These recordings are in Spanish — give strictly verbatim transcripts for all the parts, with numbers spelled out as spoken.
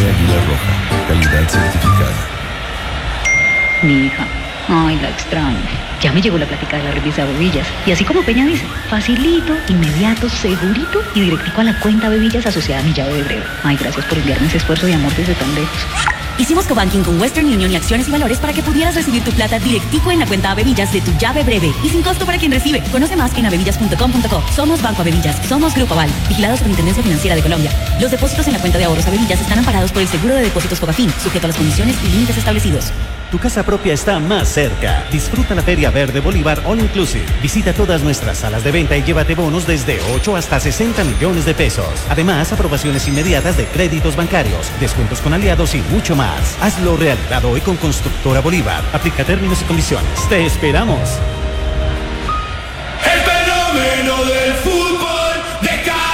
Café Águila Roja, calidad certificada. Mi hija, ay, la extraño. Ya me llegó la plática de la revista Bebillas. Y así como Peña dice, facilito, inmediato, segurito y directico a la cuenta Bebillas asociada a mi llave de breve. Ay, gracias por enviarme ese esfuerzo de amor desde tan lejos. Hicimos cobanking con Western Union y Acciones y Valores para que pudieras recibir tu plata directico en la cuenta Bebillas de tu llave breve y sin costo para quien recibe. Conoce más en abebillas punto com punto co. Somos Banco Abebillas, somos Grupo Aval, vigilado Superintendencia Financiera de Colombia. Los depósitos en la cuenta de ahorros Abebillas están amparados por el Seguro de Depósitos Cobafin, sujeto a las condiciones y límites establecidos. Tu casa propia está más cerca. Disfruta la Feria Verde Bolívar All Inclusive. Visita todas nuestras salas de venta y llévate bonos desde ocho hasta sesenta millones de pesos. Además, aprobaciones inmediatas de créditos bancarios, descuentos con aliados y mucho más. Hazlo realidad hoy con Constructora Bolívar. Aplica términos y condiciones. ¡Te esperamos! El fenómeno del fútbol de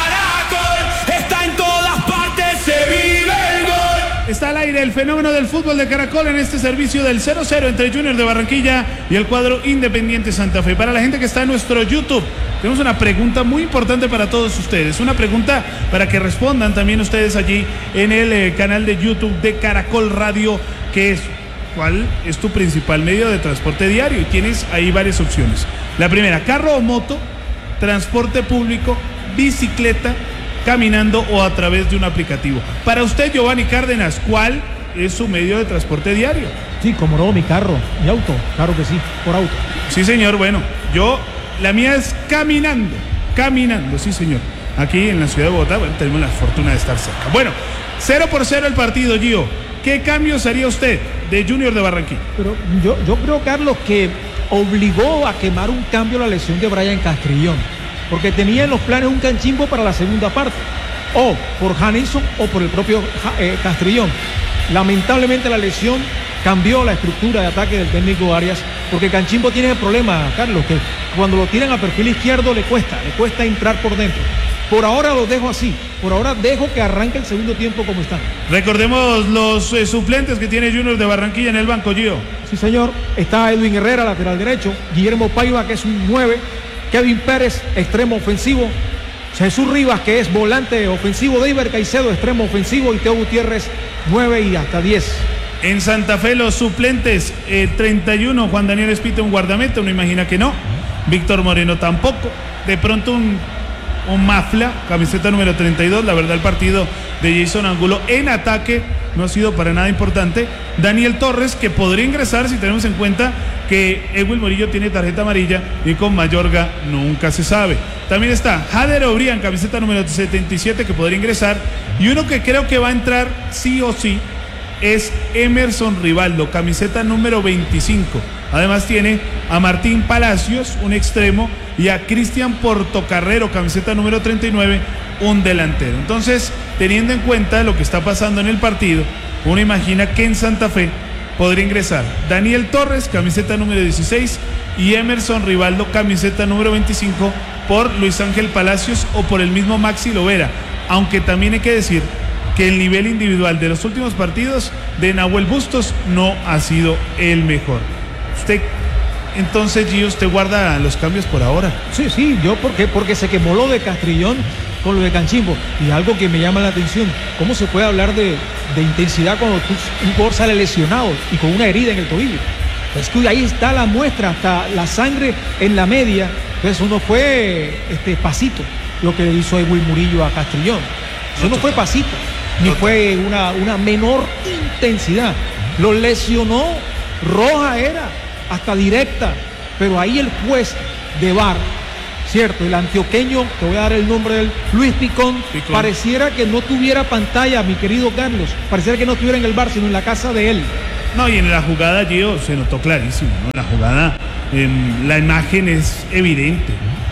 Caracol está en todas partes, se vive el gol. Está al aire el fenómeno del fútbol de Caracol en este servicio del cero cero entre Junior de Barranquilla y el cuadro Independiente Santa Fe. Para la gente que está en nuestro YouTube, tenemos una pregunta muy importante para todos ustedes. Una pregunta para que respondan también ustedes allí en el eh, canal de YouTube de Caracol Radio, que es: ¿cuál es tu principal medio de transporte diario? Y tienes ahí varias opciones. La primera, carro o moto, transporte público, bicicleta, caminando o a través de un aplicativo. Para usted, Giovanni Cárdenas, ¿cuál es su medio de transporte diario? Sí, como no, mi carro, mi auto, claro que sí, por auto. Sí, señor, bueno, yo, la mía es caminando, caminando, sí, señor. Aquí en la ciudad de Bogotá, bueno, tenemos la fortuna de estar cerca. Bueno, cero por cero el partido, Gio. ¿Qué cambios haría usted de Junior de Barranquilla? Pero yo, yo creo, Carlos, que obligó a quemar un cambio la lesión de Brian Castrillón, porque tenía en los planes un Canchimbo para la segunda parte, o por Janilson o por el propio eh, Castrillón. Lamentablemente la lesión cambió la estructura de ataque del técnico Arias, porque Canchimbo tiene el problema, Carlos, que cuando lo tiran a perfil izquierdo le cuesta, le cuesta entrar por dentro. Por ahora lo dejo así, por ahora dejo que arranque el segundo tiempo como está. Recordemos los eh, suplentes que tiene Junior de Barranquilla en el banco, Gio. Sí, señor, está Edwin Herrera, lateral derecho, Guillermo Paiva, que es un nueve, Kevin Pérez, extremo ofensivo, Jesús Rivas, que es volante ofensivo, Deiber Caicedo, extremo ofensivo, y Teo Gutiérrez, nueve y hasta diez. En Santa Fe los suplentes, eh, treinta y uno, Juan Daniel Espita, un guardameta, uno imagina que no, Víctor Moreno tampoco, de pronto un, un Mafla, camiseta número treinta y dos, la verdad el partido de Jason Angulo en ataque no ha sido para nada importante. Daniel Torres, que podría ingresar si tenemos en cuenta que Edwin Murillo tiene tarjeta amarilla y con Mayorga nunca se sabe. También está Jader Obrián, camiseta número setenta y siete, que podría ingresar, y uno que creo que va a entrar sí o sí es Emerson Rivaldo, camiseta número veinticinco. Además tiene a Martín Palacios, un extremo, y a Cristian Portocarrero, camiseta número treinta y nueve, un delantero. Entonces, teniendo en cuenta lo que está pasando en el partido, uno imagina que en Santa Fe podría ingresar Daniel Torres, camiseta número dieciséis, y Emerson Rivaldo, camiseta número veinticinco, por Luis Ángel Palacios o por el mismo Maxi Lovera. Aunque también hay que decir que el nivel individual de los últimos partidos de Nahuel Bustos no ha sido el mejor. Usted, entonces, Gio, usted guarda los cambios por ahora. Sí, sí, yo porque, porque se quemó lo de Castrillón con lo de Canchimbo, y algo que me llama la atención, cómo se puede hablar de, de intensidad cuando tú, un jugador sale lesionado y con una herida en el tobillo. Es que ahí está la muestra, hasta la sangre en la media. Entonces eso no fue este, pasito lo que le hizo Edwin Murillo a Castrillón. Eso no fue pasito, ni fue una, una menor intensidad. Lo lesionó, roja era, hasta directa, pero ahí el juez de V A R, cierto, el antioqueño, te voy a dar el nombre de él, Luis Picón, Picón, pareciera que no tuviera pantalla, mi querido Carlos, pareciera que no estuviera en el V A R, sino en la casa de él. No, y en la jugada, Gio, se notó clarísimo, ¿no? En la jugada, eh, la imagen es evidente,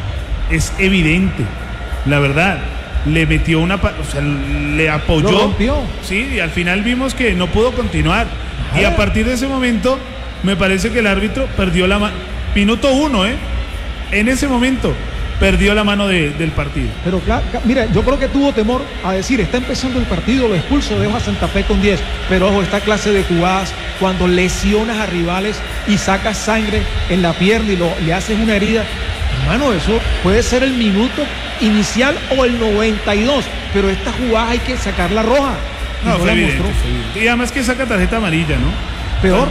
es evidente, la verdad. Le metió una, o sea, le apoyó. Lo rompió. Sí, y al final vimos que no pudo continuar. Ajá. Y a partir de ese momento, me parece que el árbitro perdió la mano. Minuto uno, ¿eh? En ese momento, perdió la mano de, del partido. Pero claro, mira, yo creo que tuvo temor a decir, está empezando el partido, lo expulso, dejo a Santa Fe con diez. Pero ojo, esta clase de jugadas, cuando lesionas a rivales y sacas sangre en la pierna y lo, le haces una herida, hermano, eso puede ser el minuto inicial o el noventa y dos, pero esta jugada hay que sacar la roja. No, no fue la evidente, mostró. fue evidente. Y además que saca tarjeta amarilla, ¿no? Peor,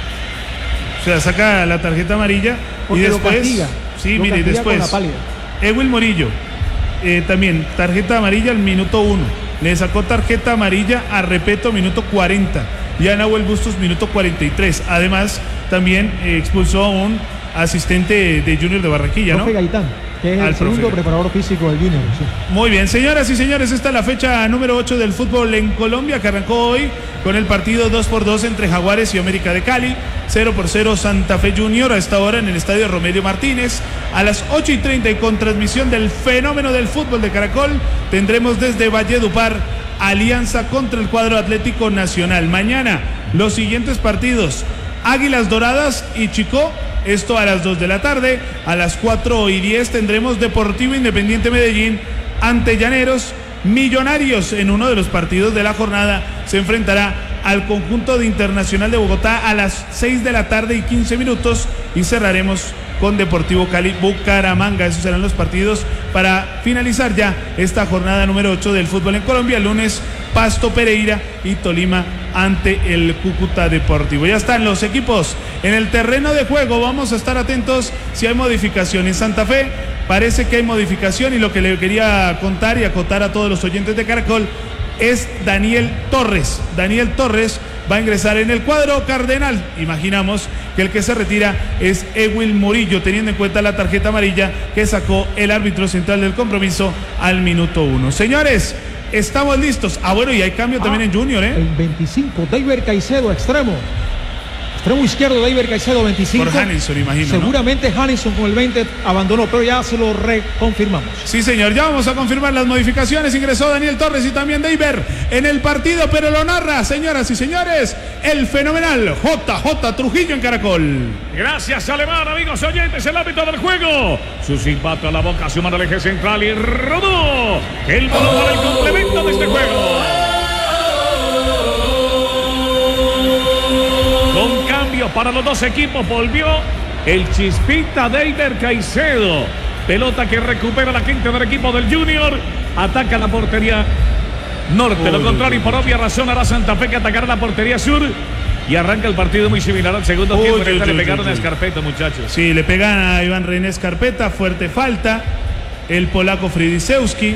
O sea, saca la tarjeta amarilla porque y después. lo castiga. Sí, lo mire, y castiga con después. la pálida. Ewil Morillo, eh, también tarjeta amarilla al minuto uno. Le sacó tarjeta amarilla a Repeto, minuto cuarenta. Y a Nahuel Bustos, minuto cuarenta y tres. Además, también eh, expulsó a un asistente de Junior de Barranquilla, ¿no? Profe Gaitán, que es Al el segundo profe. preparador físico del Junior. Sí. Muy bien, señoras y señores, esta es la fecha número ocho del fútbol en Colombia, que arrancó hoy con el partido dos por dos entre Jaguares y América de Cali. cero por cero Santa Fe Junior a esta hora en el estadio Romelio Martínez. A las ocho y treinta y con transmisión del fenómeno del fútbol de Caracol, tendremos desde Valledupar Alianza contra el cuadro Atlético Nacional. Mañana los siguientes partidos: Águilas Doradas y Chicó. Esto a las dos de la tarde. A las cuatro y diez tendremos Deportivo Independiente Medellín ante Llaneros. Millonarios, en uno de los partidos de la jornada, se enfrentará al conjunto de Internacional de Bogotá a las seis de la tarde y quince minutos. Y cerraremos con Deportivo Cali Bucaramanga. Esos serán los partidos para finalizar ya esta jornada número ocho del fútbol en Colombia. El lunes, Pasto Pereira y Tolima ante el Cúcuta Deportivo. Ya están los equipos en el terreno de juego. Vamos a estar atentos si hay modificación en Santa Fe. Parece que hay modificación, y lo que le quería contar y acotar a todos los oyentes de Caracol es Daniel Torres. Daniel Torres va a ingresar en el cuadro cardenal. Imaginamos que el que se retira es Ewil Morillo, teniendo en cuenta la tarjeta amarilla que sacó el árbitro central del compromiso al minuto uno. Señores, estamos listos. Ah, bueno, y hay cambio también Ah, en Junior, ¿eh? El veinticinco, David Caicedo, extremo. Extremo izquierdo, David Caicedo, veinticinco. Por Hanison, imagino, ¿no? Seguramente Hanison con el veinte abandonó, pero ya se lo reconfirmamos. Sí, señor, ya vamos a confirmar las modificaciones. Ingresó Daniel Torres y también Deiber en el partido, pero lo narra, señoras y señores, el fenomenal J J Trujillo en Caracol. Gracias, Alemán, amigos oyentes, el árbitro del juego. Su silbato a la boca, su mano al eje central y rodó el balón para el complemento de este juego. Con cambios para los dos equipos, volvió el chispita Deiber Caicedo. Pelota que recupera la quinta del equipo del Junior. Ataca la portería norte. Uy, Lo contrario, y por obvia razón hará Santa Fe que atacará la portería sur. Y arranca el partido muy similar al segundo Uy, tiempo. uy, Le uy, pegaron uy, a uy. Escarpeta, muchachos. Sí, le pegan a Iván René Escarpeta, fuerte falta. El polaco Fridisewski.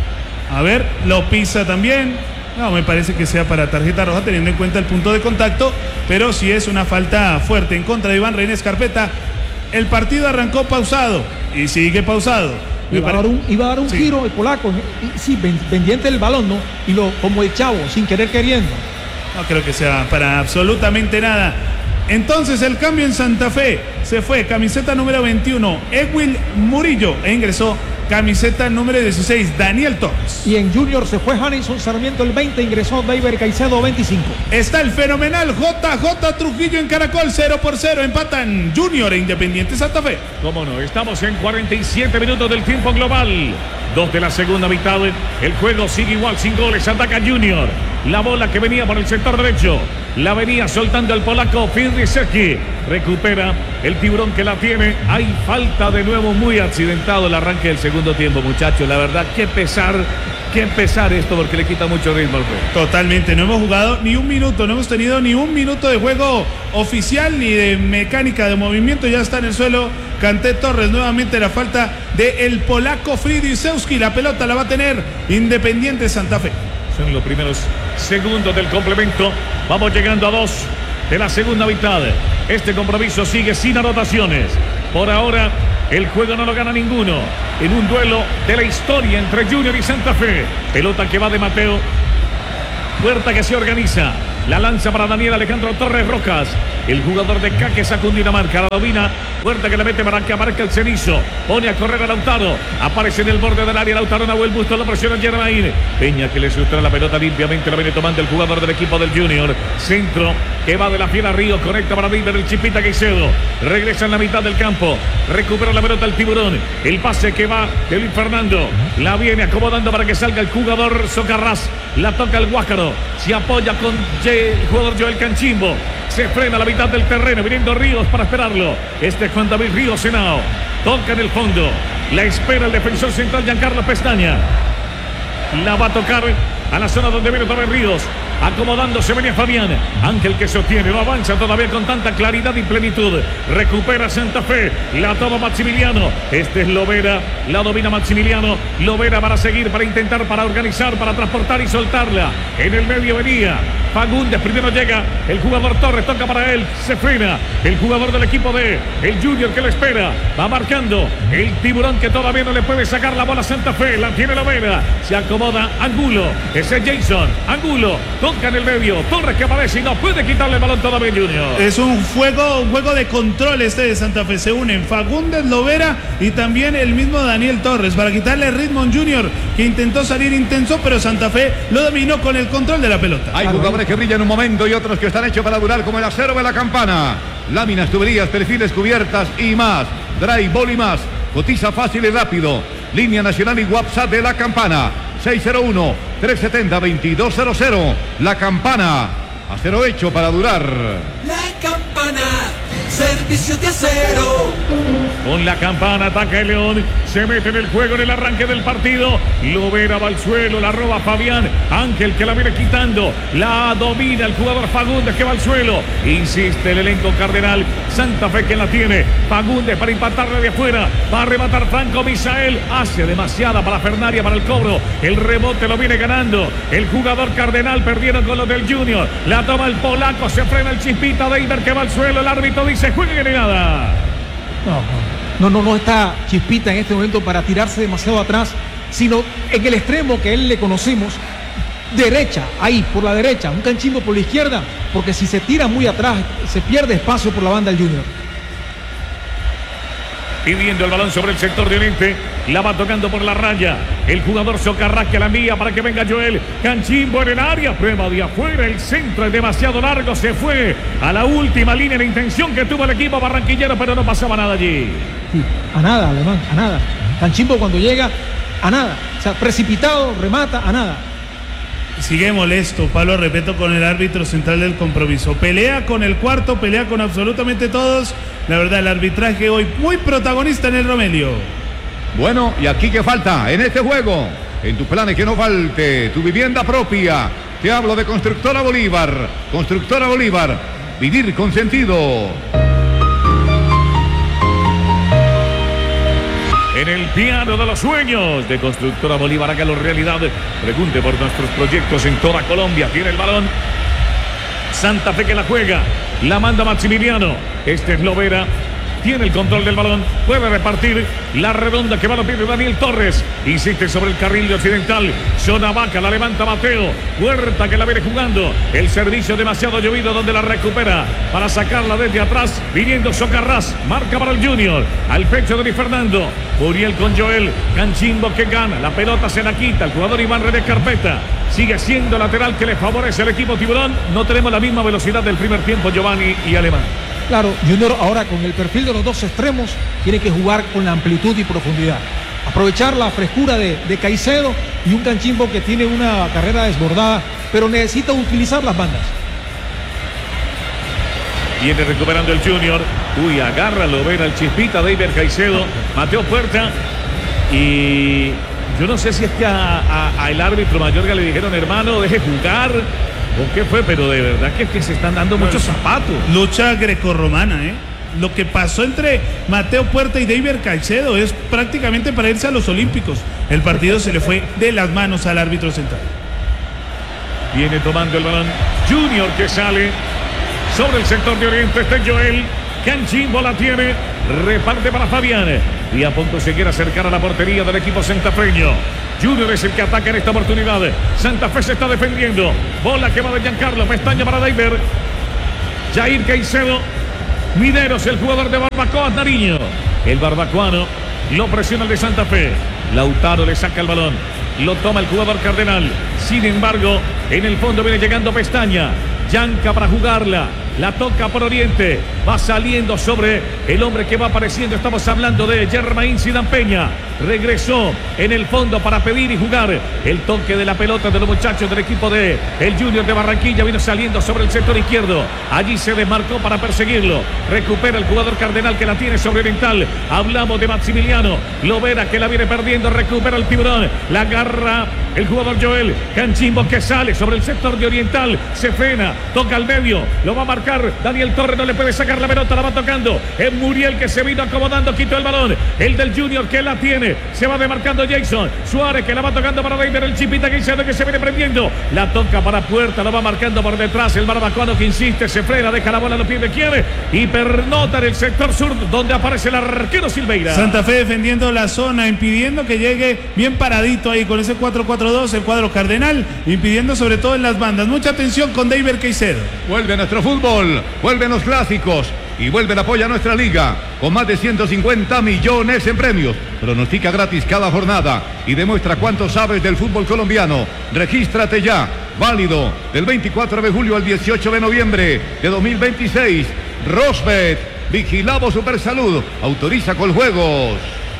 A ver, lo pisa también. No, me parece que sea para tarjeta roja teniendo en cuenta el punto de contacto, pero sí es una falta fuerte en contra de Iván René Escarpeta. El partido arrancó pausado y sigue pausado. Me Iba a, pare- dar un, iba a dar un Sí. giro el polaco, y, sí, pen- pendiente del balón, ¿no? Y lo, como el chavo, sin querer queriendo. No creo que sea para absolutamente nada. Entonces el cambio en Santa Fe se fue camiseta número veintiuno, Ewil Murillo, e ingresó camiseta número dieciséis, Daniel Torres. Y en Junior se fue Hanison Sarmiento el veinte, ingresó David Caicedo veinticinco. Está el fenomenal J J Trujillo en Caracol, cero por cero, empatan Junior e Independiente Santa Fe. Cómo no, estamos en cuarenta y siete minutos del tiempo global. Dos de la segunda mitad. El juego sigue igual, sin goles. Ataca Junior. La bola que venía por el sector derecho. La venía soltando el polaco Fridisewski. Recupera el tiburón que la tiene. Hay falta de nuevo, muy accidentado el arranque del segundo tiempo, muchachos. La verdad, qué pesar, qué pesar esto, porque le quita mucho ritmo al juego. Totalmente, no hemos jugado ni un minuto, no hemos tenido ni un minuto de juego oficial ni de mecánica de movimiento. Ya está en el suelo Kanté Torres, nuevamente la falta del polaco Fridisewski. La pelota la va a tener Independiente Santa Fe. Son los primeros segundos del complemento. Vamos llegando a dos de la segunda mitad. Este compromiso sigue sin anotaciones. Por ahora, el juego no lo gana ninguno. En un duelo de la historia entre Junior y Santa Fe. Pelota que va de Mateo. Puerta que se organiza. La lanza para Daniel Alejandro Torres Rojas. El jugador de Caque sacó un Dinamarca. La domina. Puerta que le mete para que marca el Cenizo. Pone a correr a Lautaro. Aparece en el borde del área. Lautaro Nahuel Bustos. La presiona Germain. Peña que le sustrae la pelota limpiamente. La viene tomando el jugador del equipo del Junior. Centro que va de la fiera Río. Conecta para Diver el Chipita Caicedo. Regresa en la mitad del campo. Recupera la pelota el tiburón. El pase que va de Luis Fernando. La viene acomodando para que salga el jugador Socarrás. La toca el Guácaro. Se apoya con el jugador Joel Canchimbo. Se frena a la mitad del terreno, viniendo Ríos para esperarlo. Este es Juan David Ríos Senao. Toca en el fondo. La espera el defensor central Giancarlo Pestaña. La va a tocar a la zona donde viene Tomás Ríos. Acomodándose venía Fabián. Ángel que sostiene, no avanza todavía con tanta claridad y plenitud. Recupera Santa Fe, la toma Maximiliano. Este es Lovera, la domina Maximiliano. Lovera para seguir, para intentar, para organizar, para transportar y soltarla. En el medio venía Fagundes, primero llega el jugador Torres, toca para él, se frena. El jugador del equipo de el Junior que lo espera, va marcando el Tiburón que todavía no le puede sacar la bola a Santa Fe. La tiene Lovera, se acomoda Angulo, ese es Jason, Angulo. Toca en el medio, Torres que aparece y no puede quitarle el balón todavía Junior. Es un juego, un juego de control este de Santa Fe. Se unen Fagundes, Lovera y también el mismo Daniel Torres para quitarle el ritmo a un Junior que intentó salir intenso, pero Santa Fe lo dominó con el control de la pelota. Hay jugadores que brillan un momento y otros que están hechos para durar, como el acero de la Campana. Láminas, tuberías, perfiles, cubiertas y más. Dry Ball y más. Cotiza fácil y rápido. Línea nacional y WhatsApp de la Campana. seis cero uno, tres siete cero, dos dos cero cero. La Campana. Acero hecho para durar. La Campana, servicio de acero. Con la Campana ataca el León, se mete en el juego en el arranque del partido. Lovera va al suelo, la roba Fabián. Ángel que la viene quitando, la domina el jugador Fagundes que va al suelo. Insiste el elenco cardenal. Santa Fe que la tiene. Fagundes para impactarle de afuera. Va a rematar Franco Misael. Hace demasiada para Fernaria para el cobro. El rebote lo viene ganando el jugador cardenal. Perdieron con los del Junior. La toma el polaco, se frena el Chispita Deiber que va al suelo. El árbitro dice jueguen y nada. No, no, no, no está Chispita en este momento para tirarse demasiado atrás, sino en el extremo que él le conocemos, derecha, ahí, por la derecha, un Canchimbo por la izquierda, porque si se tira muy atrás, se pierde espacio por la banda del Junior. Pidiendo el balón sobre el sector de oriente, la va tocando por la raya. El jugador Socarrás que la envía para que venga Joel. Canchimbo en el área, prueba de afuera. El centro es demasiado largo, se fue a la última línea de intención que tuvo el equipo barranquillero, pero no pasaba nada allí. Sí, a nada, Alemán, a nada. Canchimbo cuando llega, a nada. O sea, precipitado, remata, a nada. Sigue molesto Pablo Repeto con el árbitro central del compromiso. Pelea con el cuarto, pelea con absolutamente todos. La verdad, el arbitraje hoy muy protagonista en el Romelio. Bueno, y aquí que falta en este juego. En tus planes que no falte tu vivienda propia. Te hablo de Constructora Bolívar. Constructora Bolívar. Vivir con sentido. En el piano de los sueños de Constructora Bolívar, hágalo realidad. Pregunte por nuestros proyectos en toda Colombia. Tiene el balón Santa Fe que la juega, la manda Maximiliano. Este es Lovera. Tiene el control del balón, puede repartir la redonda que va a los pies de Daniel Torres. Insiste sobre el carril de Occidental. Zona vaca, la levanta Mateo. Huerta que la viene jugando. El servicio demasiado llovido donde la recupera para sacarla desde atrás. Viniendo Socarrás, marca para el Junior. Al pecho de Di Fernando. Uriel con Joel. Canchimbo que gana. La pelota se la quita. El jugador Iván René Carpeta. Sigue siendo lateral que le favorece al equipo Tiburón. No tenemos la misma velocidad del primer tiempo, Giovanni y Alemán. Claro, Junior ahora con el perfil de los dos extremos tiene que jugar con la amplitud y profundidad. Aprovechar la frescura de, de Caicedo y un Canchimbo que tiene una carrera desbordada, pero necesita utilizar las bandas. Viene recuperando el Junior. Uy, agarra Lovera el Chispita, David Caicedo, Mateo Puerta. Y yo no sé si es que a, a, a el árbitro Mayorga le dijeron, hermano, deje jugar. ¿O qué fue? Pero de verdad que es que se están dando muchos zapatos. Lucha grecorromana, ¿eh? Lo que pasó entre Mateo Puerta y David Caicedo es prácticamente para irse a los Olímpicos. El partido se le fue de las manos al árbitro central. Viene tomando el balón Junior que sale sobre el sector de oriente. Este Joel. Canchimbo la tiene. Reparte para Fabián. Y a punto se quiere acercar a la portería del equipo santafeño. Junior es el que ataca en esta oportunidad. Santa Fe se está defendiendo. Bola que va de Giancarlo. Pestaña para Daiber. Jair Caicedo. Mineros, el jugador de Barbacoa, Nariño. El barbacoano lo presiona el de Santa Fe. Lautaro le saca el balón. Lo toma el jugador cardenal. Sin embargo, en el fondo viene llegando Pestaña. Yanca para jugarla. La toca por Oriente. Va saliendo sobre el hombre que va apareciendo. Estamos hablando de Germain Zidane Peña. Regresó en el fondo para pedir y jugar. El toque de la pelota de los muchachos del equipo de el Junior de Barranquilla. Vino saliendo sobre el sector izquierdo. Allí se desmarcó para perseguirlo. Recupera el jugador Cardenal que la tiene sobre Oriental. Hablamos de Maximiliano Lovera que la viene perdiendo. Recupera el tiburón. La agarra el jugador Joel Canchimbo que sale sobre el sector de Oriental. Se frena. Toca al medio. Lo va a marcar Daniel Torres. No le puede sacar la pelota. La va tocando. Es Muriel que se vino acomodando. Quitó el balón. El del Junior que la tiene. Se va demarcando Jason Suárez que la va tocando para David. El Chipita Guisado que se viene prendiendo. La toca para Puerta. Lo va marcando por detrás. El barbacoano que insiste. Se frena. Deja la bola a los pies de quiere. Y pernota en el sector sur donde aparece el arquero Silveira. Santa Fe defendiendo la zona. Impidiendo que llegue bien paradito ahí con ese cuatro cuatro dos. El cuadro Cardenal. Impidiendo sobre todo en las bandas. Mucha atención con David Caicedo. Vuelve nuestro fútbol. Vuelven los clásicos. Y vuelve el apoyo a nuestra liga, con más de ciento cincuenta millones en premios. Pronostica gratis cada jornada y demuestra cuánto sabes del fútbol colombiano. Regístrate ya, válido del veinticuatro de julio al dieciocho de noviembre de dos mil veintiséis. Rosbet, vigilado Supersalud, autoriza con juegos.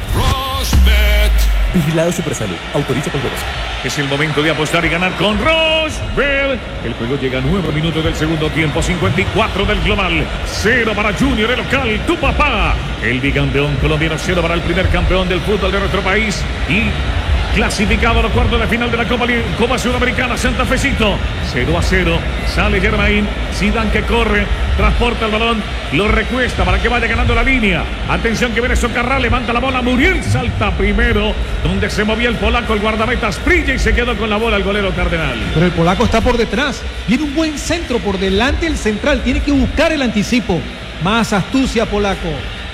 Rosbet. Vigilado Supersalud. Autoriza con juegos. Es el momento de apostar y ganar con Rosbet. El juego llega a nueve minutos del segundo tiempo, cincuenta y cuatro del global. Cero para Junior, el local, tu papá. El bicampeón colombiano, cero para el primer campeón del fútbol de nuestro país. Y clasificado a los cuartos de final de la Copa, Copa Sudamericana, Santa Fecito. cero a cero. Sale Germain. Zidane que corre. Transporta el balón. Lo recuesta para que vaya ganando la línea. Atención que viene Socarrá. Levanta la bola. Muriel salta primero. Donde se movía el polaco, el guardameta Sprilla y se quedó con la bola el golero Cardenal. Pero el polaco está por detrás. Viene un buen centro por delante el central. Tiene que buscar el anticipo. Más astucia, polaco.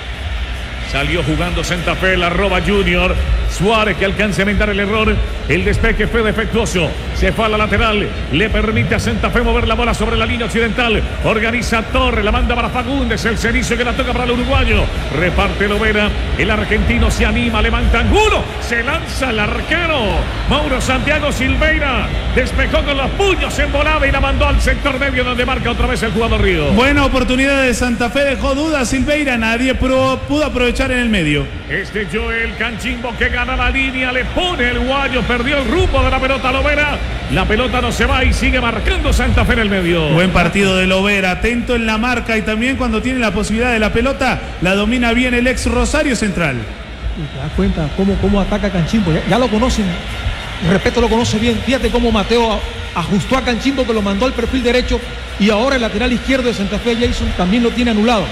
Salió jugando Santa Fe, la roba Junior. Suárez que alcanza a inventar el error. El despeje fue defectuoso. Se fue a la lateral. Le permite a Santa Fe mover la bola sobre la línea occidental. Organiza Torre. La manda para Fagundes. El Cerizo que la toca para el uruguayo. Reparte Lovera. El argentino se anima. Levanta ángulo. Se lanza el arquero. Mauro Santiago Silveira. Despejó con los puños en volada y la mandó al sector medio donde marca otra vez el jugador Río. Buena oportunidad de Santa Fe. Dejó dudas Silveira. Nadie pudo, pudo aprovechar en el medio. Este Joel Canchimbo que gana la línea, le pone el guayo, perdió el rumbo de la pelota Lovera. La pelota no se va y sigue marcando Santa Fe en el medio. Buen partido de Lovera, atento en la marca y también cuando tiene la posibilidad de la pelota, la domina bien el ex Rosario Central. Y te das cuenta cómo, cómo ataca Canchimbo. Ya, ya lo conocen, respeto lo conoce bien. Fíjate cómo Mateo ajustó a Canchimbo que lo mandó al perfil derecho y ahora el lateral izquierdo de Santa Fe, Jason, también lo tiene anulado.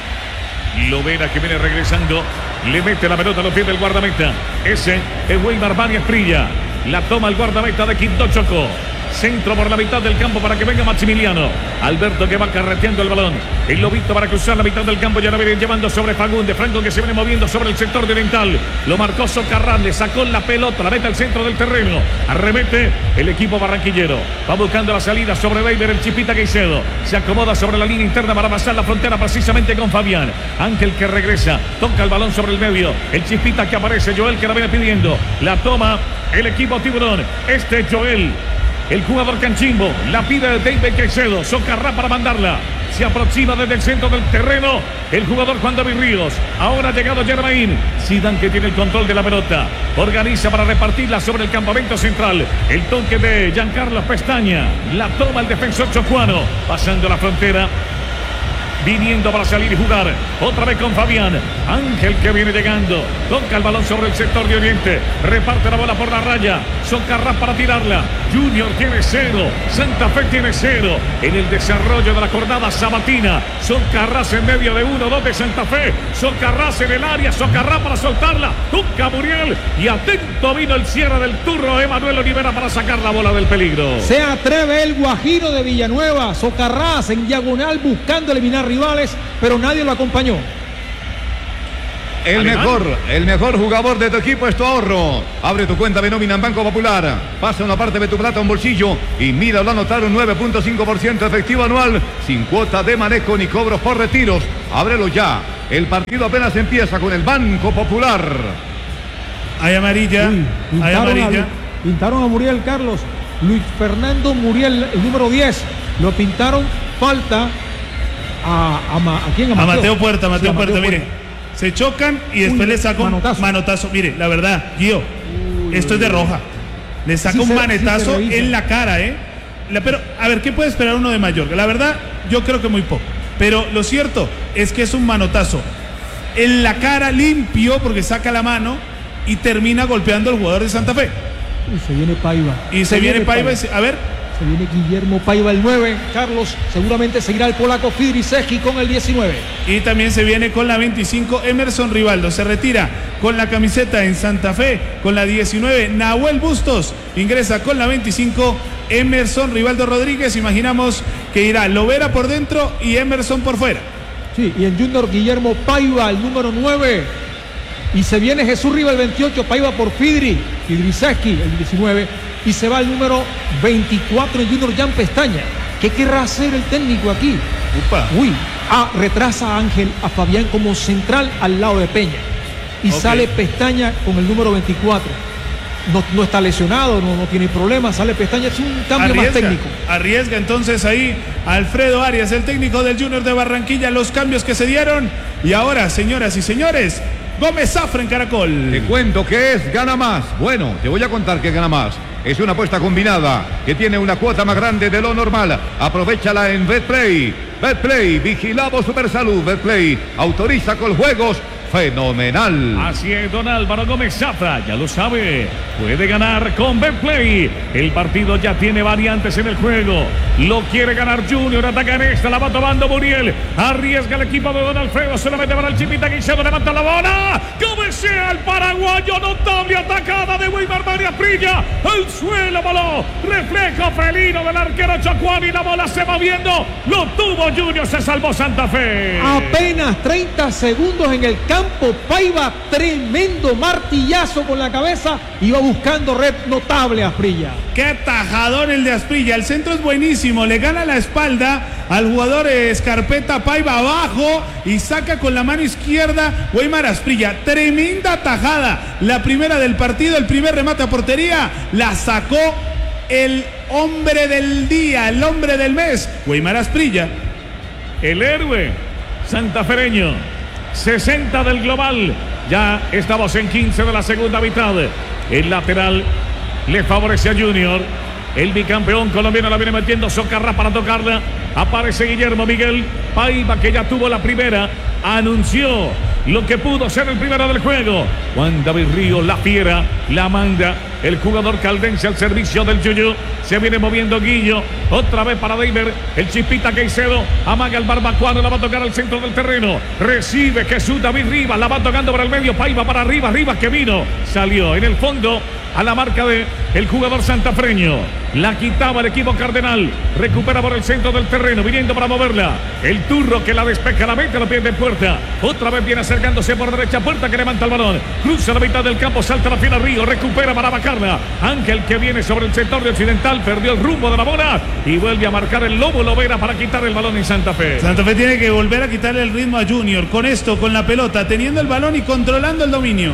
Lovera que viene regresando, le mete la pelota a los pies del guardameta. Ese es Weimar Bani Esprilla. La toma el guardameta de Quinto Choco. Centro por la mitad del campo para que venga Maximiliano. Alberto que va carreteando el balón. El Lobito para cruzar la mitad del campo. Ya la viene llevando sobre Fagundes. Franco que se viene moviendo sobre el sector de Oriental. Lo marcó Socarrán. Le sacó la pelota. La mete al centro del terreno. Arremete el equipo barranquillero. Va buscando la salida sobre David. El Chipita Caicedo. Se acomoda sobre la línea interna para pasar la frontera precisamente con Fabián. Ángel que regresa. Toca el balón sobre el medio. El Chipita que aparece. Joel que la viene pidiendo. La toma el equipo Tiburón. Este Joel. El jugador Canchimbo la pide de David Caicedo. Socarrá para mandarla. Se aproxima desde el centro del terreno el jugador Juan David Ríos. Ahora ha llegado Germain. Zidane que tiene el control de la pelota. Organiza para repartirla sobre el campamento central. El toque de Giancarlo Pestaña. La toma el defensor chocuano. Pasando la frontera. Viniendo para salir y jugar. Otra vez con Fabián. Ángel que viene llegando. Toca el balón sobre el sector de Oriente. Reparte la bola por la raya. Socarrás para tirarla. Junior tiene cero. Santa Fe tiene cero. En el desarrollo de la jornada sabatina. Socarrás en medio de uno, dos de Santa Fe. Socarrás en el área. Socarrás para soltarla. Toca Muriel. Y atento vino el cierre del turno. Emanuel Olivera para sacar la bola del peligro. Se atreve el Guajiro de Villanueva. Socarrás en diagonal buscando eliminar rivales, pero nadie lo acompañó. El mejor, el mejor jugador de tu equipo es tu ahorro. Abre tu cuenta de nómina en Banco Popular. Pasa una parte de tu plata a un bolsillo y míralo anotar un nueve punto cinco por ciento efectivo anual sin cuota de manejo ni cobros por retiros. Ábrelo ya. El partido apenas empieza con el Banco Popular. Hay amarilla. Uy, hay pintaron, amarilla. A, pintaron a Muriel Carlos. Luis Fernando Muriel, el número diez. Lo pintaron falta. a, a, Ma- ¿a quién? A Mateo Puerta, Sí, Mateo a Puerta, mire. Se chocan y después Uy, le saca un manotazo. manotazo. Mire, la verdad, Gio, esto es de roja. Le saca Sí un se- manetazo sí se revisa. en la cara, ¿eh? La- pero, a ver, ¿qué puede esperar uno de Mallorca? La verdad, yo creo que muy poco. Pero lo cierto es que es un manotazo en la cara limpio porque saca la mano y termina golpeando al jugador de Santa Fe. Y se viene Paiva. Y se, viene Paiva. y se- a ver, Se viene Guillermo Paiva el nueve. Carlos, seguramente seguirá el polaco Fidrisewski con el diecinueve. y también se viene con la veinticinco Emerson Rivaldo. Se retira con la camiseta en Santa Fe, con la diecinueve Nahuel Bustos. Ingresa con la veinticinco Emerson Rivaldo Rodríguez. Imaginamos que irá Lovera por dentro y Emerson por fuera. Sí, y el Junior Guillermo Paiva, el número nueve. Y se viene Jesús Riva el veintiocho, Paiva por Fidri, Fidrisewski el diecinueve. Y se va el número veinticuatro, el Junior Jan Pestaña. ¿Qué querrá hacer el técnico aquí? Upa. Uy, ah, retrasa a Ángel, a Fabián como central al lado de Peña. Y Ok. sale Pestaña con el número veinticuatro. No, no está lesionado, no, no tiene problemas. Sale Pestaña, es un cambio más técnico. Arriesga entonces ahí Alfredo Arias, el técnico del Junior de Barranquilla, los cambios que se dieron. Y ahora, señoras y señores, Gómez Zafra en Caracol. Te cuento que es Gana Más. Bueno, te voy a contar que Gana Más es una apuesta combinada que tiene una cuota más grande de lo normal. Aprovechala en Betplay. Betplay, vigilado Supersalud. Betplay autoriza con juegos. Fenomenal. Así es, don Álvaro Gómez Zafra, ya lo sabe, puede ganar con Betplay. El partido ya tiene variantes en el juego. Lo quiere ganar Junior, ataca en esta, la va tomando Muriel. Arriesga el equipo de don Alfredo, solamente para el Chipita Guisado, levanta la bola. Cabecea el paraguayo, notable atacada de Weimar María Prilla. El suelo voló, reflejo felino del arquero Chacuani, la bola se va viendo. Lo tuvo Junior, se salvó Santa Fe. Apenas treinta segundos en el campo. Paiva, tremendo martillazo con la cabeza. Iba buscando red notable a Asprilla. Qué tajador el de Asprilla. El centro es buenísimo. Le gana la espalda al jugador Escarpeta. Paiva abajo y saca con la mano izquierda Weimar Asprilla. Tremenda tajada. La primera del partido, el primer remate a portería. La sacó el hombre del día, el hombre del mes, Weimar Asprilla. El héroe santafereño. sesenta del global. Ya estamos en quince de la segunda mitad. El lateral le favorece a Junior. El bicampeón colombiano la viene metiendo Socarrás para tocarla. Aparece Guillermo Miguel Paiva, que ya tuvo la primera. Anunció lo que pudo ser el primero del juego. Juan David Ríos, la fiera, la manda. El jugador caldense al servicio del Yuyu. Se viene moviendo Guillo. Otra vez para Deiber. El Chispita Caicedo. Amaga el barbacuano. La va a tocar al centro del terreno. Recibe Jesús David Rivas. La va a tocando para el medio. Paiva para Rivas. Rivas que vino. Salió en el fondo a la marca de el jugador santafreño. La quitaba el equipo cardenal. Recupera por el centro del terreno. Viniendo para moverla. El turro que la despeja. La mete. La pierde en puerta. Otra vez viene acercándose por derecha. Puerta que levanta el balón. Cruza la mitad del campo. Salta la fila Río. Recupera para Bacarla. Ángel que viene sobre el sector de Occidental. Perdió el rumbo de la bola. Y vuelve a marcar el Lobo Lovera para quitar el balón en Santa Fe. Santa Fe tiene que volver a quitarle el ritmo a Junior. Con esto, con la pelota, teniendo el balón y controlando el dominio.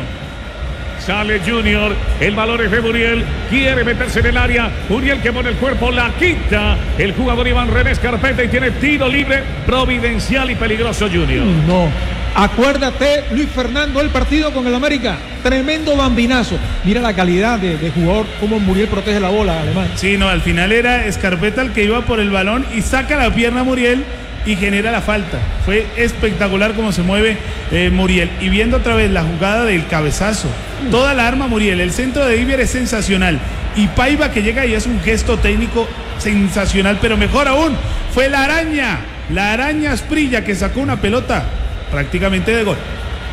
Sale Junior, el balón es de Muriel, quiere meterse en el área, Muriel que pone el cuerpo, la quita el jugador Iván René Escarpeta y tiene tiro libre, providencial y peligroso Junior. No, acuérdate Luis Fernando, el partido con el América, tremendo bambinazo. Mira la calidad de, de jugador, cómo Muriel protege la bola, Alemán. Sí, no, al final era Escarpeta el que iba por el balón y saca la pierna a Muriel y genera la falta. Fue espectacular cómo se mueve eh, Muriel. Y viendo otra vez la jugada del cabezazo. Toda la arma Muriel. El centro de Iber es sensacional. Y Paiva que llega y es un gesto técnico sensacional. Pero mejor aún, fue la araña. La araña Asprilla que sacó una pelota prácticamente de gol.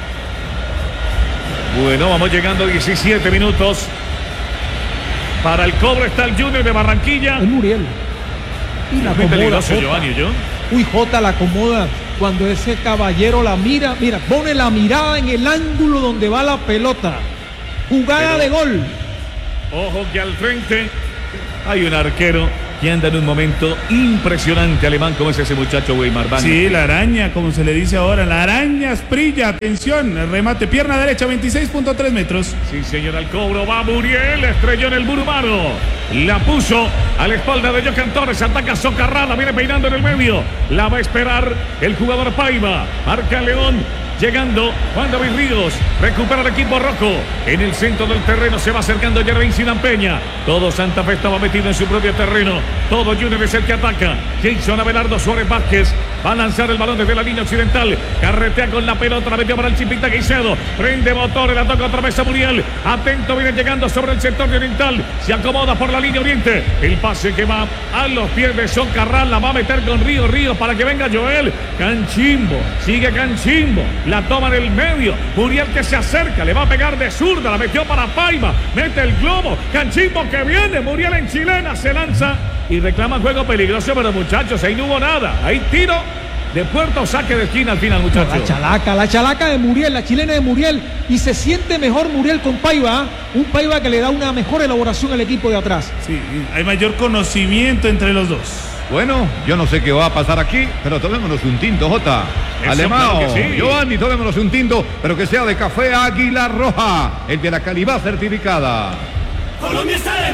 Bueno, vamos llegando a diecisiete minutos. Para el cobro está el Junior de Barranquilla. Es Muriel. Y la Muy acomoda, peligroso, Jota. Giovanni, ¿yo? Uy, Jota la acomoda cuando ese caballero la mira. Mira, pone la mirada en el ángulo donde va la pelota. Jugada Pero- de gol. Ojo que al frente hay un arquero que anda en un momento impresionante, Alemán, como es ese muchacho Weimar. Sí, la araña, como se le dice ahora, la araña Asprilla, atención, el remate, pierna derecha, veintiséis punto tres metros. Sí, señor, al cobro va Muriel, estrelló en el burumano, la puso a la espalda de Jocan Torres, ataca Socarrada, viene peinando en el medio, la va a esperar el jugador Paiva, marca León. Llegando Juan David Ríos, recupera el equipo rojo. En el centro del terreno se va acercando Jervin Sinampeña. Todo Santa Fe estaba metido en su propio terreno. Todo Junior es el que ataca. Jason Abelardo Suárez Vázquez va a lanzar el balón desde la línea occidental. Carretea con la pelota, la metió para el Chipita Guicedo. Prende motores, la toca otra vez a Muriel. Atento, viene llegando sobre el sector de oriental. Se acomoda por la línea oriente. El pase que va a los pies de Socarrán. La va a meter con Ríos Ríos para que venga Joel. Canchimbo, sigue Canchimbo. La toma en el medio. Muriel que se acerca. Le va a pegar de zurda. La metió para Paiva. Mete el globo. Canchimbo que viene. Muriel en chilena. Se lanza y reclama juego peligroso. Pero muchachos, ahí no hubo nada. Ahí tiro de puerto, saque de esquina al final, muchachos. La chalaca, la chalaca de Muriel, la chilena de Muriel. Y se siente mejor Muriel con Paiva. ¿eh? Un Paiva que le da una mejor elaboración al equipo de atrás. Sí, hay mayor conocimiento entre los dos. Bueno, yo no sé qué va a pasar aquí, pero tomémonos un tinto, Jota. Eso, Alemão, claro que sí. Giovanni, tomémonos un tinto, pero que sea de café Águila Roja, el de la calidad certificada. Colombia está de